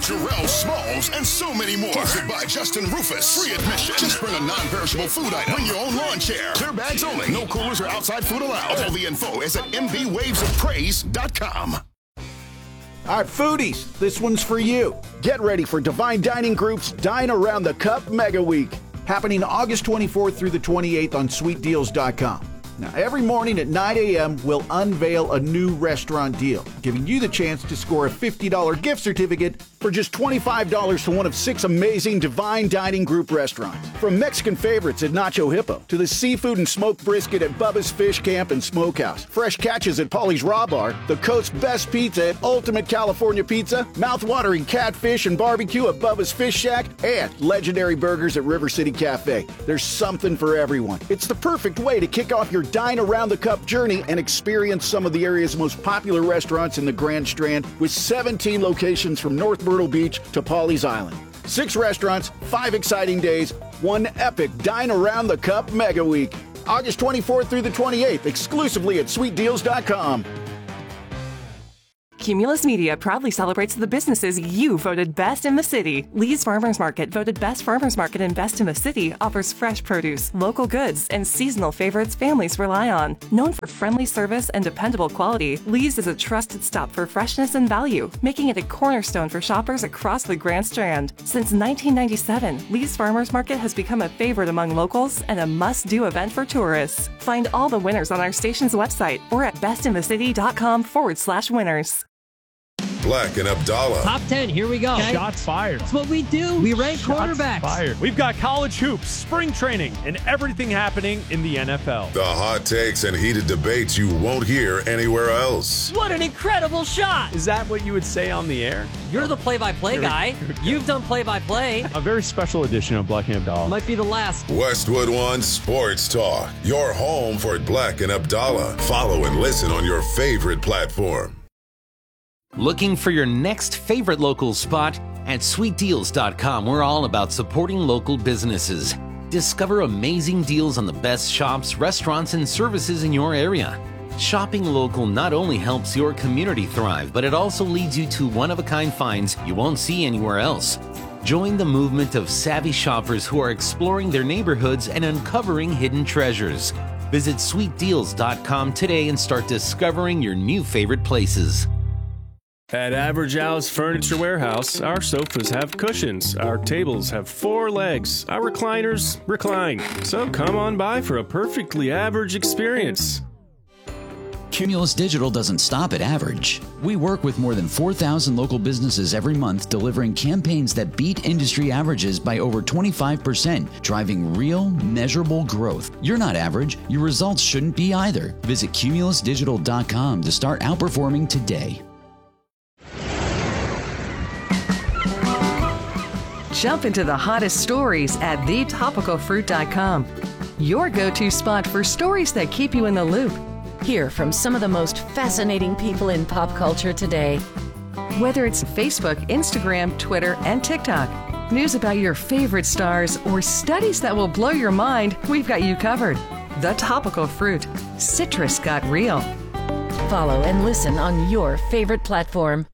Jarrell Smalls, and so many more. Hosted by Justin Rufus. Free admission. Just bring a non-perishable food item. Bring your own lawn chair. Clear bags only. No coolers or outside food allowed. All the info is at mbwavesofpraise.com. All right, foodies, this one's for you. Get ready for Divine Dining Group's Dine Around the Cup Mega Week, happening August 24th through the 28th on sweetdeals.com. Now, every morning at 9 a.m., we'll unveil a new restaurant deal, giving you the chance to score a $50 gift certificate for just $25 to one of 6 amazing Divine Dining Group restaurants. From Mexican favorites at Nacho Hippo to the seafood and smoked brisket at Bubba's Fish Camp and Smokehouse, fresh catches at Polly's Raw Bar, the coast's best pizza at Ultimate California Pizza, mouth-watering catfish and barbecue at Bubba's Fish Shack, and legendary burgers at River City Cafe. There's something for everyone. It's the perfect way to kick off your Dine Around the Cup journey and experience some of the area's most popular restaurants in the Grand Strand, with 17 locations from North Myrtle Beach to Pawleys Island. 6 restaurants, 5 exciting days, 1 epic Dine Around the Cup Mega Week. August 24th through the 28th, exclusively at sweetdeals.com. Cumulus Media proudly celebrates the businesses you voted best in the city. Lee's Farmers Market, voted best farmers market and best in the city, offers fresh produce, local goods, and seasonal favorites families rely on. Known for friendly service and dependable quality, Lee's is a trusted stop for freshness and value, making it a cornerstone for shoppers across the Grand Strand. Since 1997, Lee's Farmers Market has become a favorite among locals and a must-do event for tourists. Find all the winners on our station's website or at bestinthecity.com/winners. Black and Abdallah. Top 10, here we go. Okay. Shots fired. That's what we do. We rank quarterbacks. Fired. We've got college hoops, spring training, and everything happening in the NFL. The hot takes and heated debates you won't hear anywhere else. What an incredible shot. Is that what you would say on the air? You're the play-by-play guy. You've done play-by-play. A very special edition of Black and Abdallah. Might be the last. Westwood One Sports Talk. Your home for Black and Abdallah. Follow and listen on your favorite platform. Looking for your next favorite local spot? At sweetdeals.com, we're all about supporting local businesses. Discover amazing deals on the best shops, restaurants, and services in your area. Shopping local not only helps your community thrive, but it also leads you to one-of-a-kind finds you won't see anywhere else. Join the movement of savvy shoppers who are exploring their neighborhoods and uncovering hidden treasures. Visit sweetdeals.com today and start discovering your new favorite places. At Average Al's Furniture Warehouse, our sofas have cushions, our tables have 4 legs, our recliners recline. So come on by for a perfectly average experience. Cumulus Digital doesn't stop at average. We work with more than 4,000 local businesses every month, delivering campaigns that beat industry averages by over 25%, driving real, measurable growth. You're not average. Your results shouldn't be either. Visit cumulusdigital.com to start outperforming today. Jump into the hottest stories at thetopicalfruit.com. Your go-to spot for stories that keep you in the loop. Hear from some of the most fascinating people in pop culture today. Whether it's Facebook, Instagram, Twitter, and TikTok, news about your favorite stars, or studies that will blow your mind, we've got you covered. The Topical Fruit. Citrus got real. Follow and listen on your favorite platform.